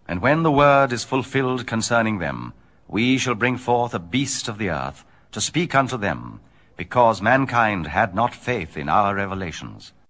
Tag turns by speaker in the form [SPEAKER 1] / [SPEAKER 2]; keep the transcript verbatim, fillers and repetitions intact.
[SPEAKER 1] And when the word is fulfilled concerning them, we shall bring forth a beast of the earth to speak unto them, because mankind had not faith in our revelations.